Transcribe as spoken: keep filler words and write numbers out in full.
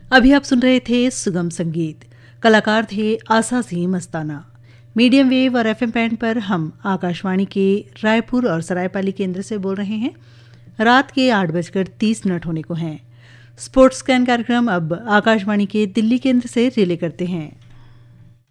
अभी आप सुन रहे थे सुगम संगीत। कलाकार थे आसासी मस्ताना। मीडियम वेव और एफएम बैंड पर हम आकाशवाणी के रायपुर और सरायपाली केंद्र से बोल रहे हैं। रात के आठ बजकर तीस मिनट होने को हैं। स्पोर्ट्स स्कैन कार्यक्रम अब आकाशवाणी के दिल्ली केंद्र से रिले करते हैं।